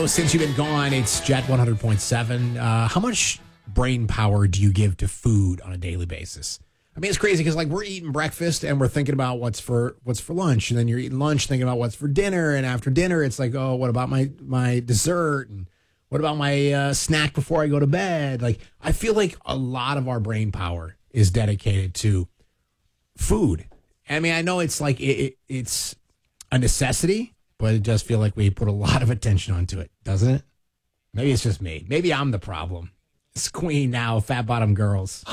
show. Since you've been gone, it's Jet 100.7. How much brain power do you give to food on a daily basis? I mean, it's crazy because like we're eating breakfast and we're thinking about what's for lunch, and then you're eating lunch thinking about what's for dinner, and after dinner it's like, oh, what about my dessert, and what about my snack before I go to bed? Like, I feel like a lot of our brain power is dedicated to food. I mean, I know it's like it's a necessity, but it does feel like we put a lot of attention onto it, doesn't it? Maybe it's just me. Maybe I'm the problem. It's Queen now, Fat Bottom Girls.